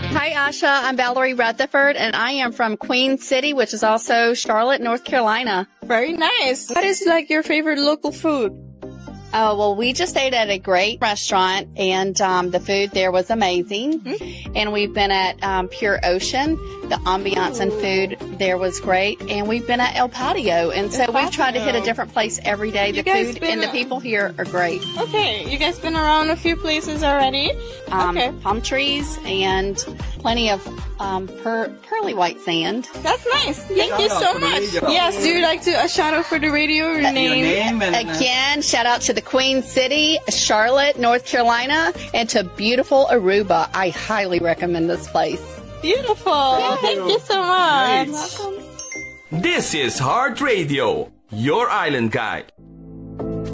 Hi, Asha. I'm Valerie Rutherford, and I am from Queen City, which is also Charlotte, North Carolina. Very nice. What is like your favorite local food? Oh, well, we just ate at a great restaurant, and the food there was amazing. Mm-hmm. And we've been at Pure Ocean. The ambiance and food there was great. And we've been at El Patio. And so we've tried to hit a different place every day. The food and the people here are great. Okay, you guys been around a few places already? Okay. Palm trees and plenty of pearly white sand. That's nice. Thank you so much. Yes, do you like to a shout out for the radio? Your name? Again, shout out to the Queen City, Charlotte, North Carolina, and to beautiful Aruba. I highly recommend this place. Beautiful. Thank you so much. This is Heart Radio, your island guide.